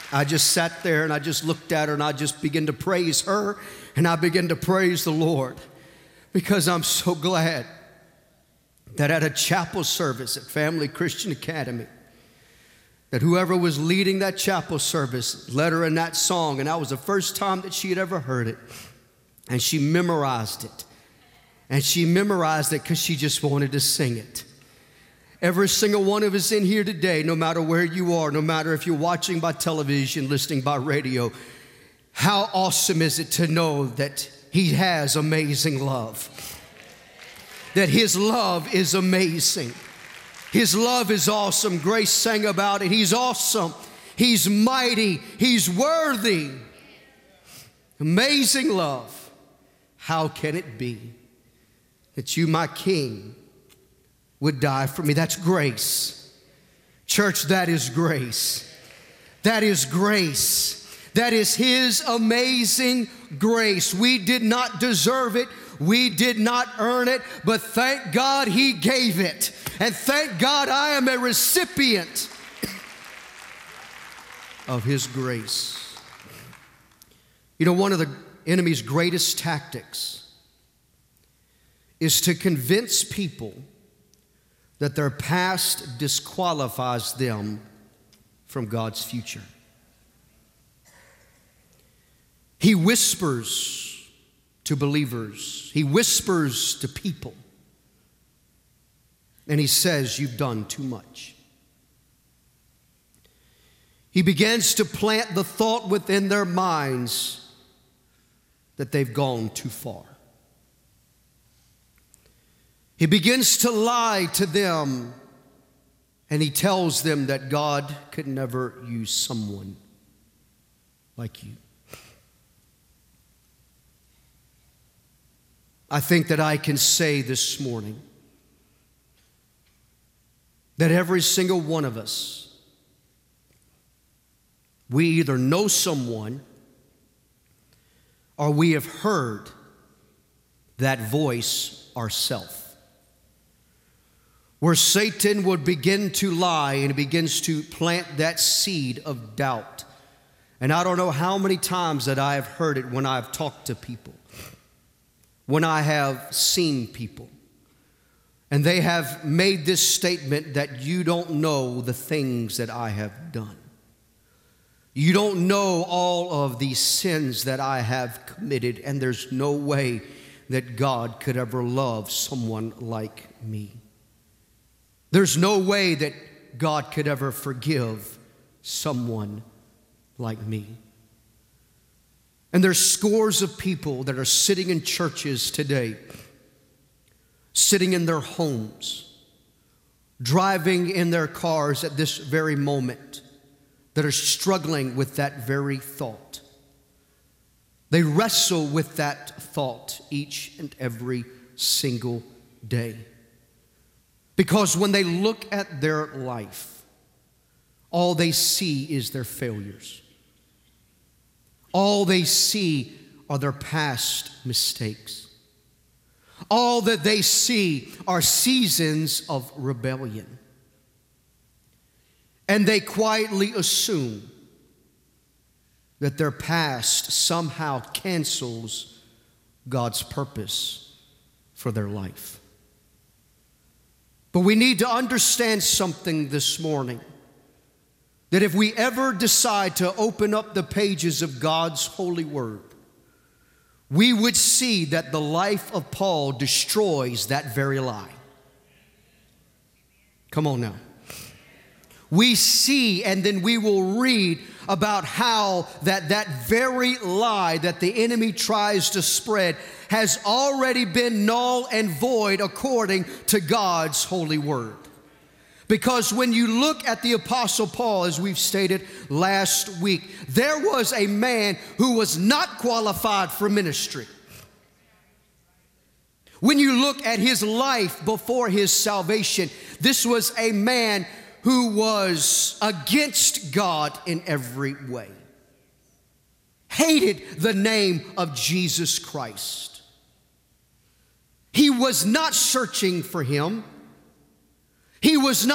I just sat there and I just looked at her and I just began to praise her and I began to praise the Lord, because I'm so glad that at a chapel service at Family Christian Academy, that whoever was leading that chapel service led her in that song, and that was the first time that she had ever heard it, and she memorized it. And she memorized it because she just wanted to sing it. Every single one of us in here today, no matter where you are, no matter if you're watching by television, listening by radio, how awesome is it to know that He has amazing love? That His love is amazing. His love is awesome. Grace sang about it. He's awesome. He's mighty. He's worthy. Amazing love. How can it be that you, my King, would die for me? That's grace. Church, that is grace. That is grace. That is His amazing grace. We did not deserve it. We did not earn it, but thank God He gave it. And thank God I am a recipient of His grace. You know, one of the enemy's greatest tactics is to convince people that their past disqualifies them from God's future. He whispers to believers. He whispers to people. And he says, you've done too much. He begins to plant the thought within their minds that they've gone too far. He begins to lie to them, and he tells them that God could never use someone like you. I think that I can say this morning that every single one of us, we either know someone or we have heard that voice ourselves, where Satan would begin to lie and begins to plant that seed of doubt. And I don't know how many times that I have heard it when I've talked to people, when I have seen people, and they have made this statement that you don't know the things that I have done. You don't know all of these sins that I have committed, and there's no way that God could ever love someone like me. There's no way that God could ever forgive someone like me. And there's scores of people that are sitting in churches today, sitting in their homes, driving in their cars at this very moment, that are struggling with that very thought. They wrestle with that thought each and every single day. Because when they look at their life, all they see is their failures. All they see are their past mistakes. All that they see are seasons of rebellion. And they quietly assume that their past somehow cancels God's purpose for their life. But we need to understand something this morning, that if we ever decide to open up the pages of God's holy word, we would see that the life of Paul destroys that very lie. Come on now. We see, and then we will read about how that very lie that the enemy tries to spread has already been null and void according to God's holy word. Because when you look at the Apostle Paul, as we've stated last week, there was a man who was not qualified for ministry. When you look at his life before his salvation, this was a man who was against God in every way, hated the name of Jesus Christ. He was not searching for him. He was not